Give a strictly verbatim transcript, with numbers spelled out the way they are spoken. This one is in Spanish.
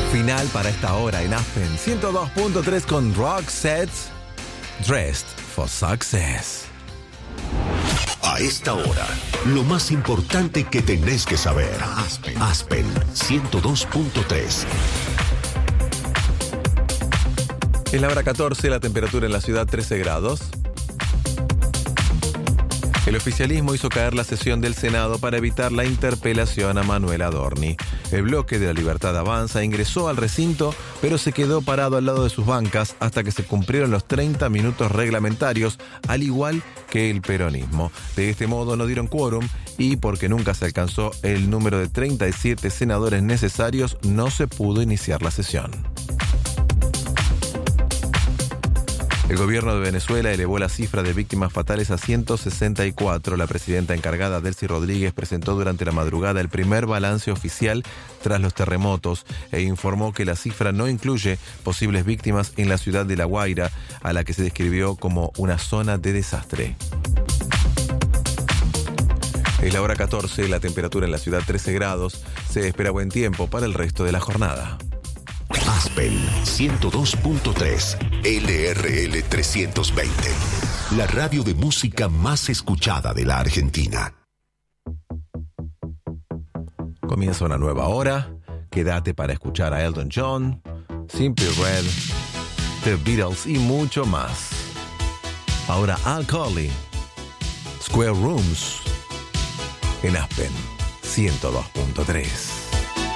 Final para esta hora en Aspen ciento dos punto tres con Roxette, Dressed for Success. A esta hora, lo más importante que tenés que saber. Aspen, Aspen ciento dos punto tres. Es la hora catorce, la temperatura en la ciudad trece grados. El oficialismo hizo caer la sesión del Senado para evitar la interpelación a Manuel Adorni. El bloque de la Libertad Avanza ingresó al recinto, pero se quedó parado al lado de sus bancas hasta que se cumplieron los treinta minutos reglamentarios, al igual que el peronismo. De este modo no dieron quórum y, porque nunca se alcanzó el número de treinta y siete senadores necesarios, no se pudo iniciar la sesión. El gobierno de Venezuela elevó la cifra de víctimas fatales a ciento sesenta y cuatro. La presidenta encargada, Delcy Rodríguez, presentó durante la madrugada el primer balance oficial tras los terremotos e informó que la cifra no incluye posibles víctimas en la ciudad de La Guaira, a la que se describió como una zona de desastre. Es la hora catorce, la temperatura en la ciudad trece grados. Se espera buen tiempo para el resto de la jornada. Aspen ciento dos punto tres, L R L trescientos veinte, la radio de música más escuchada de la Argentina. Comienza una nueva hora. Quédate para escuchar a Elton John, Simply Red, The Beatles y mucho más. Ahora Al Colley, Square Rooms, en Aspen ciento dos punto tres.